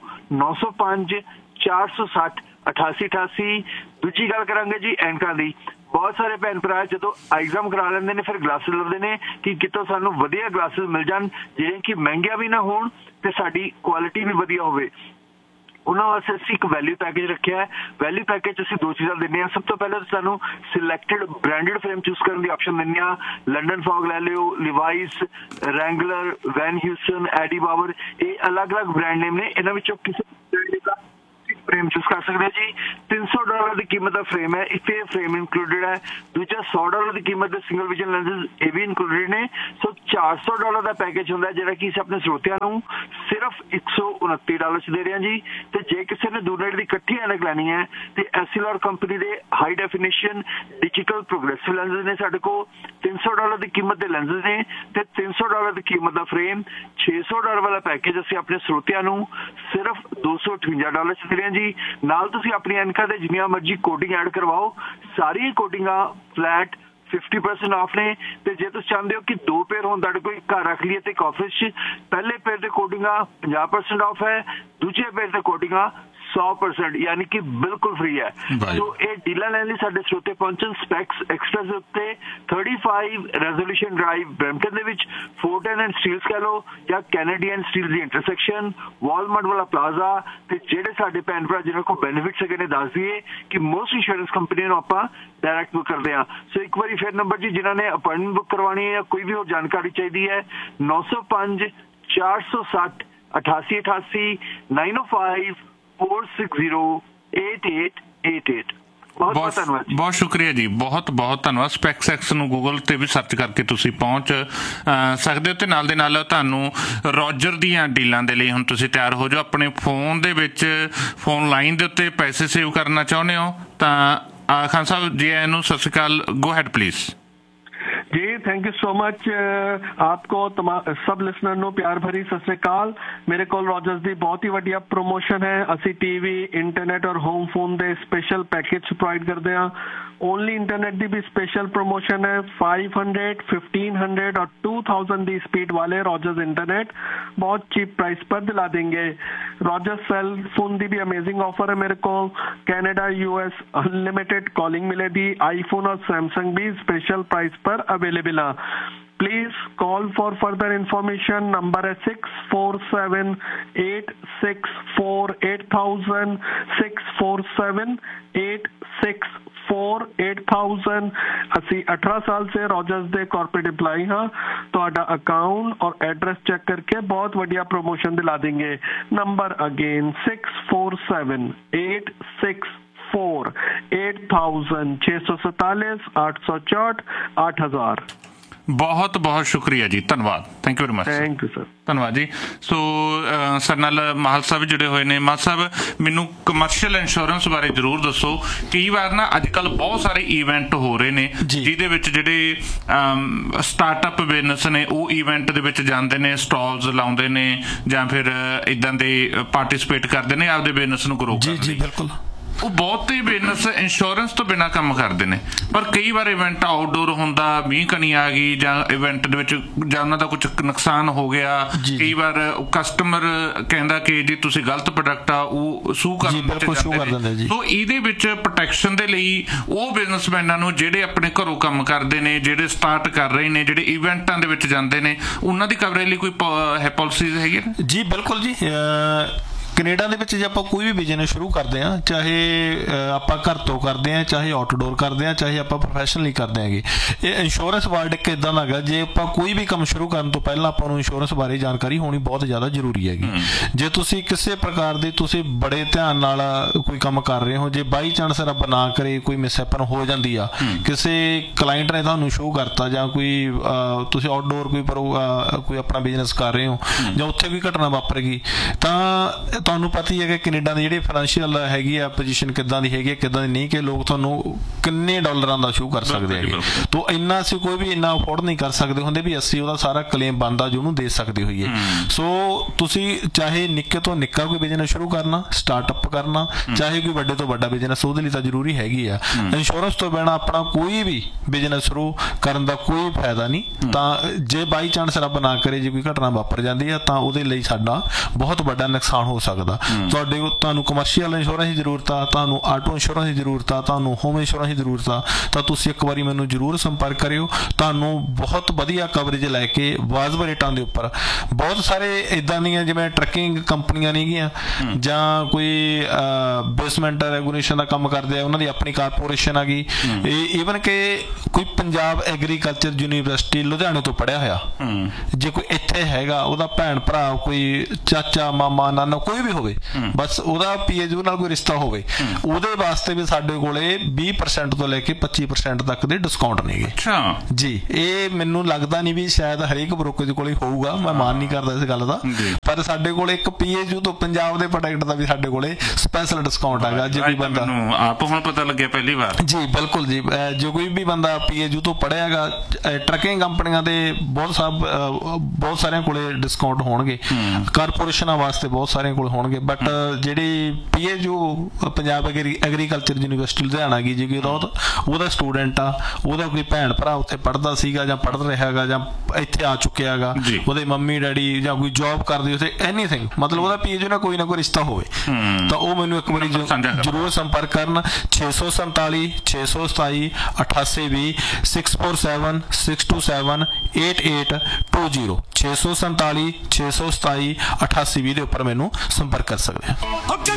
905-460-8888। ਦੂਜੀ ਗੱਲ ਕਰਾਂਗੇ ਜੀ ਐਨਕਾਂ ਦੀ। ਬਹੁਤ ਸਾਰੇ ਭੈਣ ਭਰਾ ਜਦੋਂ ਐਗਜ਼ਾਮ ਕਰਾ ਲੈਂਦੇ ਨੇ ਫਿਰ ਗਲਾਸਿਸ ਲੱਭਦੇ ਨੇ ਕਿ ਕਿਤੋਂ ਸਾਨੂੰ ਵਧੀਆ ਗਲਾਸਿਸ ਮਿਲ ਜਾਣ, ਜਿਹੜੇ ਕਿ ਮਹਿੰਗੀਆਂ ਵੀ ਨਾ ਹੋਣ ਤੇ ਸਾਡੀ ਕੁਆਲਿਟੀ ਵੀ ਵਧੀਆ ਹੋਵੇ। ਉਹਨਾਂ ਵਾਸਤੇ ਅਸੀਂ ਇੱਕ ਵੈਲਿਊ ਪੈਕੇਜ ਰੱਖਿਆ ਹੈ। ਵੈਲਿਊ ਪੈਕੇਜ ਅਸੀਂ 2 ਚੀਜ਼ਾਂ ਦਿੰਦੇ ਹਾਂ। ਸਭ ਤੋਂ ਪਹਿਲਾਂ ਸਾਨੂੰ ਸਿਲੈਕਟਡ ਬ੍ਰਾਂਡਡ ਫਰੇਮ ਚੂਜ਼ ਕਰਨ ਦੀ ਆਪਸ਼ਨ ਦਿੰਦੇ ਹਾਂ। ਲੰਡਨ ਫੌਗ ਲੈ ਲਿਓ, ਲਿਵਾਈਸ, ਰੈਂਗਲਰ, ਵੈਨ ਹਿਊਸਨ, ਐਡੀ ਬਾਵਰ, ਇਹ ਅਲੱਗ-ਅਲੱਗ ਬ੍ਰਾਂਡ ਨੇਮ ਨੇ। ਇਹਨਾਂ ਵਿੱਚੋਂ ਕਿਸੇ ਦਾ फ्रेम चूज कर सकते हैं जी। $300 की कीमत का फ्रेम है, इतने फ्रेम इंक्लूडेड है। दूजा $100 की कीमत के सिंगल विजन लेंसेज ये भी इंक्लूडेड ने। सो $400 का पैकेज होंगे जिहड़ा कि अपने स्रोतियां नूं सिर्फ $129 दे रहे हैं जी। तो जे किसी ने दूरनेट की इकट्ठी ऐनक लैनी है तो एसिलॉर कंपनी के high definition digital progressive lenses ने साडे को $300 की कीमत के लेंसेज ने ते $300 की कीमत का फ्रेम। $600 वाला पैकेज असीं अपने स्रोतियां नूं सिर्फ $258 दे रहे हैं जी। नाल तुसीं अपनी ऐनकां ते जिन्नियां मर्जी कोटिंग ऐड करवाओ, सारी कोटिंगां फ्लैट 50% ऑफ ने। ते जे तुसीं चाहते हो कि 2 पेयर होण तुहाडे कोल घर रख लईए ते ऑफिस च पहले पेयर ते कोटिंगां 50% ऑफ है, दूजे पेयर ते कोटिंगां 100% यानी कि बिल्कुल फ्री है। तो ये डीलर लैन लई साडे स्रोते पहुंचन स्पैक्स एक्सप्रेस दे उत्ते 35 resolution drive Brampton they which, Fortran and steels कह लो या कैनेडियन स्टील दी इंटरसेक्शन, वॉलमार्ट वाला प्लाजा। ते जेडे साडे भैन भरा जिन्हां को बेनिफिट्स हैगे ने दस दिए कि मोस्ट इंश्योरेंस कंपनी नूं आपां डायरैक्ट बुक करदे हां। सो एक बारी फिर नंबर जी जिन्हां ने अपॉइंटमेंट बुक करवानी है या कोई भी होर जानकारी चाहिए है 905-460-8888 905 460-8888। ਬਹੁਤ ਸ਼ੁਕਰੀਆ ਜੀ, ਬਹੁਤ ਬਹੁਤ ਧੰਨਵਾਦ। ਸਪੈਕਸ ਐਕਸ ਨੂੰ ਗੂਗਲ ਤੇ ਵੀ ਸਰਚ ਕਰਕੇ ਤੁਸੀਂ ਪਹੁੰਚ ਸਕਦੇ ਹੋ ਤੇ ਨਾਲ ਦੇ ਨਾਲ ਤੁਹਾਨੂੰ ਰੋਜਰ ਦੀਆਂ ਡੀਲਾਂ ਦੇ ਲਈ ਹੁਣ ਤੁਸੀਂ ਤਿਆਰ ਹੋ ਜਾਓ। ਆਪਣੇ ਫੋਨ ਦੇ ਵਿੱਚ ਫੋਨ ਲਾਈਨ ਦੇ ਉੱਤੇ ਪੈਸੇ ਸੇਵ ਕਰਨਾ ਚਾਹੁੰਦੇ ਹੋ ਤਾਂ ਖਾਨ ਸਾਹਿਬ ਜੀ ਇਹਨੂੰ ਸਤਿ ਸ਼੍ਰੀ ਅਕਾਲ, गो had please ji. Thank you so much आपको सब लिसनर नो प्यार भरी सत श्री अकाल। मेरे को रॉजर्स दी बहुत ही वधिया प्रमोशन है। असी टीवी इंटरनेट और होम फोन दे स्पेशल पैकेज प्रोवाइड करते हैं। ओनली इंटरनेट दी भी स्पेशल प्रमोशन है। 500, 1500 और 2000 दी स्पीड वाले रॉजर्स इंटरनेट बहुत चीप प्राइस पर दिला देंगे। रॉजर्स सेल फोन दी भी अमेजिंग ऑफर है मेरे को। कैनेडा US अनलिमिटेड कॉलिंग मिलेगी। आईफोन और सैमसंग भी स्पेशल प्राइस पर अवेलेबल है। Please call for further information. Number है 647-864-8000, 647-864-8000। ਅਸੀਂ 18 ਸਾਲ ਸੇ ਰੋਜਰਸ ਦੇ ਕਾਰਪੋਰੇਟ EMPLOYE ਹਾਂ। ਤੁਹਾਡਾ ਅਕਾਊਂਟ ਔਰ ਐਡਰੈਸ ਚੈੱਕ ਕਰਕੇ ਬਹੁਤ ਵਧੀਆ ਪ੍ਰੋਮੋਸ਼ਨ ਦਿਲਾ ਦੇंगे। Number again 647-864-8000, 647-864-8000। ਬਹੁਤ ਬਹੁਤ ਸ਼ੁਕਰੀਆ ਜੀ, ਧੰਨਵਾਦ, thank you very much. Thank you sir. ਧੰਨਵਾਦ ਜੀ। ਸੋ ਸਾਡੇ ਨਾਲ ਮਾਹਲ ਸਾਹਿਬ ਜੁੜੇ ਹੋਏ ਨੇ। ਮਾਹਲ ਸਾਹਿਬ, ਮੈਨੂੰ ਕਮਰਸ਼ੀਅਲ ਇੰਸ਼ੋਰੈਂਸ ਬਾਰੇ ਜ਼ਰੂਰ ਦੱਸੋ। ਕਈ ਵਾਰ ਨਾ ਅੱਜ ਕੱਲ੍ਹ ਬਹੁਤ ਸਾਰੇ ਈਵੈਂਟ ਹੋ ਰਹੇ ਨੇ ਜਿਹਦੇ ਵਿੱਚ ਜਿਹੜੇ ਸਟਾਰਟਅਪ ਬਿਜ਼ਨਸ ਨੇ ਉਹ ਈਵੈਂਟ ਦੇ ਵਿੱਚ ਜਾਂਦੇ ਨੇ, ਸਟਾਲਸ ਲਾਉਂਦੇ ਨੇ ਜਾਂ ਫਿਰ ਇੱਦਾਂ ਦੇ ਪਾਰਟੀਸਪੇਟ ਕਰਦੇ ਨੇ ਆਪਦੇ ਬਿਜ਼ਨਸ ਨੂੰ ਗਰੋ ਕਰਨ ਲਈ। ਬਿਲਕੁਲ। ਉਹ ਬਹੁਤੇ ਬਿਜ਼ਨਸ ਇੰਸ਼ੋਰੈਂਸ ਤੋਂ ਬਿਨਾਂ ਕੰਮ ਕਰਦੇ ਨੇ, ਪਰ ਕਈ ਵਾਰ ਇਵੈਂਟ ਆਊਟਡੋਰ ਹੁੰਦਾ, ਮੀਂਹ ਕਣੀ ਆ ਗਈ ਜਾਂ ਇਵੈਂਟ ਦੇ ਵਿੱਚ ਜਾਂ ਉਹਨਾਂ ਦਾ ਕੁਝ ਨੁਕਸਾਨ ਹੋ ਗਿਆ। ਕਈ ਵਾਰ ਕਸਟਮਰ ਕਹਿੰਦਾ ਕਿ ਜੀ ਤੁਸੀਂ ਗਲਤ ਪ੍ਰੋਡਕਟ ਆ, ਉਹ ਸੂ ਕਰ ਦਿੰਦੇ। ਸੋ ਇਹਦੇ ਵਿੱਚ ਪ੍ਰੋਟੈਕਸ਼ਨ ਦੇ ਲਈ ਉਹ ਬਿਜ਼ਨਸਮੈਨਾਂ ਨੂੰ ਜਿਹੜੇ ਆਪਣੇ ਘਰੋਂ ਕੰਮ ਕਰਦੇ ਨੇ, ਜਿਹੜੇ ਸਟਾਰਟ ਕਰ ਰਹੇ ਨੇ, ਜਿਹੜੇ ਇਵੈਂਟਾਂ ਦੇ ਵਿੱਚ ਜਾਂਦੇ ਨੇ, ਉਹਨਾਂ ਦੀ ਕਵਰੇਜ ਲਈ ਕੋਈ ਪਾਲਿਸੀਜ਼ ਹੈਗੀ? ਜੀ ਬਿਲਕੁਲ ਜੀ। ਕੈਨੇਡਾ ਦੇ ਵਿੱਚ ਜੇ ਆਪਾਂ ਕੋਈ ਵੀ ਬਿਜ਼ਨਸ ਸ਼ੁਰੂ ਕਰਦੇ ਹਾਂ, ਚਾਹੇ ਆਪਾਂ ਘਰ ਤੋਂ ਕਰਦੇ ਹਾਂ, ਚਾਹੇ ਆਊਟਡੋਰ ਕਰਦੇ ਹਾਂ, ਚਾਹੇ ਆਪਾਂ ਪ੍ਰੋਫੈਸ਼ਨਲੀ ਕਰਦੇ ਹੈਗੇ, ਇਹ ਇੰਸ਼ੋਰੈਂਸ ਵਰਡ ਇੱਕ ਇੱਦਾਂ ਦਾ ਹੈਗਾ, ਜੇ ਆਪਾਂ ਕੋਈ ਵੀ ਕੰਮ ਸ਼ੁਰੂ ਕਰਨ ਤੋਂ ਪਹਿਲਾਂ ਆਪਾਂ ਨੂੰ ਇੰਸ਼ੋਰੈਂਸ ਬਾਰੇ ਜਾਣਕਾਰੀ ਹੋਣੀ ਬਹੁਤ ਜ਼ਿਆਦਾ ਜ਼ਰੂਰੀ ਹੈਗੀ। ਜੇ ਤੁਸੀਂ ਕਿਸੇ ਪ੍ਰਕਾਰ ਦੇ ਤੁਸੀਂ ਬੜੇ ਧਿਆਨ ਨਾਲ ਕੋਈ ਕੰਮ ਕਰ ਰਹੇ ਹੋ, ਜੇ ਬਾਈ ਚਾਂਸ ਰੱਬ ਨਾ ਕਰੇ ਕੋਈ ਮਿਸਹੈਪਨ ਹੋ ਜਾਂਦੀ ਆ, ਕਿਸੇ ਕਲਾਇੰਟ ਨੇ ਤੁਹਾਨੂੰ ਸ਼ੋਅ ਕਰਤਾ ਜਾਂ ਕੋਈ ਤੁਸੀਂ ਆਊਟਡੋਰ ਕੋਈ ਆਪਣਾ ਬਿਜ਼ਨਸ ਕਰ ਰਹੇ ਹੋ ਜਾਂ ਉੱਥੇ ਕੋਈ ਘਟਨਾ ਵਾਪਰ ਗਈ, ਤਾਂ ਤੁਹਾਨੂੰ ਪਤਾ ਹੀ ਹੈ ਕਿ ਕੈਨੇਡਾ ਦੀ ਜਿਹੜੀ ਫਾਈਨੈਂਸ਼ੀਅਲ ਹੈਗੀ ਆ ਪੋਜੀਸ਼ਨ ਕਿੱਦਾਂ ਦੀ ਹੈਗੀ, ਕਿੱਦਾਂ ਦੀ ਨਹੀਂ, ਕਿ ਲੋਕ ਤੁਹਾਨੂੰ ਕਿੰਨੇ ਡਾਲਰਾਂ ਦਾ ਸ਼ੋਅ ਕਰ ਸਕਦੇ ਹੈਗੇ। ਤਾਂ ਇੰਨਾ ਅਸੀਂ ਕੋਈ ਵੀ ਇੰਨਾ ਅਫੋਰਡ ਨਹੀਂ ਕਰ ਸਕਦੇ ਹੁੰਦੇ ਵੀ ਅਸੀਂ ਉਹਦਾ ਸਾਰਾ ਕਲੇਮ ਬਣਦਾ ਜੋ ਉਹਨੂੰ ਦੇ ਸਕਦੇ ਹੋਈਏ। ਸੋ ਤੁਸੀਂ ਚਾਹੇ ਨਿੱਕੇ ਤੋਂ ਨਿੱਕਾ ਕੋਈ ਬਿਜ਼ਨਸ ਸ਼ੁਰੂ ਕਰਨਾ, ਸਟਾਰਟਅਪ ਕਰਨਾ, ਚਾਹੇ ਕੋਈ ਵੱਡੇ ਤੋਂ ਵੱਡਾ ਬਿਜ਼ਨਸ, ਉਹਦੇ ਲਈ ਤਾਂ ਜ਼ਰੂਰੀ ਹੈਗੀ ਆ। ਇੰਸ਼ੋਰੈਂਸ ਤੋਂ ਬਿਨਾਂ ਆਪਣਾ ਕੋਈ ਵੀ ਬਿਜ਼ਨਸ ਸ਼ੁਰੂ ਕਰਨ ਦਾ ਕੋਈ ਫਾਇਦਾ ਨਹੀਂ। ਤਾਂ ਜੇ ਬਾਈ ਚਾਂਸ ਰੱਬ ਨਾ ਕਰੇ ਜੇ ਕੋਈ ਘਟਨਾ ਵਾਪਰ ਜਾਂਦੀ ਆ ਤਾਂ ਉਹਦੇ ਲਈ ਸਾਡਾ ਬਹੁਤ ਵੱਡਾ ਨੁਕਸਾਨ ਹੋ ਸਕਦਾ। ਤੁਹਾਨੂੰ ਕਮਰਸ਼ੀਅਲ ਇੰਸ਼ੋਰੈਂਸ ਦੀ ਜ਼ਰੂਰਤ ਆ, ਤੁਹਾਨੂੰ ਆਟੋ ਇੰਸ਼ੋਰੈਂਸ ਦੀ ਜ਼ਰੂਰਤ ਆ, ਤੁਹਾਨੂੰ ਹੋਮ ਇੰਸ਼ੋਰੈਂਸ ਦੀ ਜ਼ਰੂਰਤ ਆ, ਤਾਂ ਤੁਸੀਂ ਇੱਕ ਵਾਰੀ ਮੈਨੂੰ ਜ਼ਰੂਰ ਸੰਪਰਕ ਕਰਿਓ। ਤੁਹਾਨੂੰ ਬਹੁਤ ਵਧੀਆ ਕਵਰੇਜ ਲੈ ਕੇ ਵਾਜਬ ਰੇਟਾਂ ਦੇ ਉੱਪਰ, ਬਹੁਤ ਸਾਰੇ ਇੱਦਾਂ ਦੀਆਂ ਜਿਵੇਂ ਟਰੱਕਿੰਗ ਕੰਪਨੀਆਂ ਨੇਗੀਆਂ ਜਾਂ ਕੋਈ ਬੇਸਮੈਂਟ ਰੈਗੂਲੇਸ਼ਨ ਦਾ ਕੰਮ ਕਰਦੇ ਆ, ਉਹਨਾਂ ਦੀ ਆਪਣੀ ਕਾਰਪੋਰੇਸ਼ਨ ਆ ਗਈ। ਈਵਨ ਕਿ ਕੋਈ ਪੰਜਾਬ ਐਗਰੀਕਲਚਰ ਯੂਨੀਵਰਸਿਟੀ ਲੁਧਿਆਣੇ ਤੋਂ ਪੜ੍ਹਿਆ ਹੋਇਆ ਜੇ ਕੋਈ ਇੱਥੇ ਹੈਗਾ, ਉਹਦਾ ਭੈਣ ਭਰਾ, ਕੋਈ ਚਾਚਾ, ਮਾਮਾ, ਨਾਨਾ, ਕੋਈ ਵੀ ਹੋਵੇ, ਬਸ ਉਹਦਾ PHU ਨਾਲ ਕੋਈ ਰਿਸ਼ਤਾ ਹੋਵੇ, ਉਹਦੇ ਵਾਸਤੇ ਵੀ ਸਾਡੇ ਕੋਲੇ 20% ਤੋਂ ਲੈ ਕੇ 25% ਤੱਕ ਦੇ ਡਿਸਕਾਊਂਟ ਨੇਗੇ ਜੀ। ਇਹ ਮੈਨੂੰ ਲੱਗਦਾ ਨਹੀਂ ਵੀ ਸ਼ਾਇਦ ਹਰੇਕ ਬ੍ਰੋਕਰੇਜ ਕੋਲੇ ਹੋਊਗਾ, ਮੈਂ ਮਾਨ ਨਹੀਂ ਕਰਦਾ ਇਸ ਗੱਲ ਦਾ, ਪਰ ਸਾਡੇ ਕੋਲੇ ਇੱਕ PHU ਤੋਂ ਪੰਜਾਬ ਦੇ ਪ੍ਰੋਡਕਟ ਦਾ ਵੀ ਸਾਡੇ ਕੋਲੇ ਸਪੈਸ਼ਲ ਡਿਸਕਾਊਂਟ ਹੈਗਾ। ਜੇ ਕੋਈ ਬੰਦਾ ਆਪ ਹੁਣ ਪਤਾ ਲੱਗਿਆ ਪਹਿਲੀ ਵਾਰ ਜੀ, ਬਿਲਕੁਲ ਜੀ, ਜੇ ਕੋਈ ਵੀ ਬੰਦਾ PHU ਤੋਂ ਪੜ੍ਹਿਆ ਹੈਗਾ, ਟਰੱਕਿੰਗ ਕੰਪਨੀਆਂ ਦੇ ਬਹੁਤ ਸਾਰਿਆਂ ਕੋਲੇ ਡਿਸਕਾਊਂਟ ਹੋਣਗੇ, ਕਾਰਪੋਰੇਸ਼ਨਾਂ ਵਾਸਤੇ ਬਹੁਤ ਸਾਰਿਆਂ ਕੋਲ ਹੋਣਗੇ, ਬਟ ਜਿਹੜੀ PHU Punjab agriculture university Ludhiana ਗਈ ਜੀ, ਉਹਦਾ ਸਟੂਡੈਂਟ ਆ, ਉਹਦਾ ਕੋਈ ਭੈਣ ਭਰਾ ਉੱਥੇ ਪੜ੍ਹਦਾ ਸੀਗਾ ਜਾਂ ਪੜ੍ਹ ਰਿਹਾ ਹੈਗਾ ਜਾਂ ਇੱਥੇ ਆ ਚੁੱਕਿਆ ਹੈਗਾ, ਉਹਦੇ ਮੰਮੀ ਡੈਡੀ ਜਾਂ ਕੋਈ ਜੌਬ ਕਰਦੇ ਉੱਥੇ, ਐਨੀਥਿੰਗ, ਮਤਲਬ ਉਹਦਾ PHU ਨਾਲ ਕੋਈ ਨਾ ਕੋਈ ਰਿਸ਼ਤਾ ਹੋਵੇ, ਤਾਂ ਉਹ ਮੈਨੂੰ ਇੱਕ ਵਾਰੀ ਜ਼ਰੂਰ ਸੰਪਰਕ ਕਰਨ। 647 627 8820 647 627 8820 647 627 8820 ਦੇ ਉੱਪਰ ਮੈਨੂੰ ਸੰਪਰਕ ਕਰ ਸਕਦੇ ਆ।